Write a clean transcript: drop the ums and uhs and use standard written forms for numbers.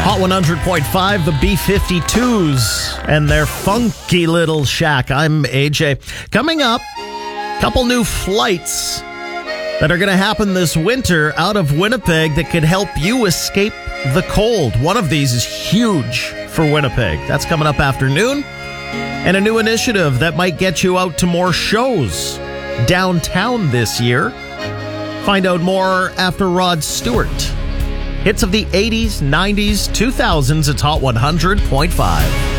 Hot 100.5, the B-52s and their funky little shack. I'm AJ. Coming up, couple new flights that are going to happen this winter out of Winnipeg that could help you escape the cold. One of these is huge for Winnipeg. That's coming up after noon. And a new initiative that might get you out to more shows downtown this year. Find out more after Rod Stewart. Hits of the 80s, 90s, 2000s, it's Hot 100.5.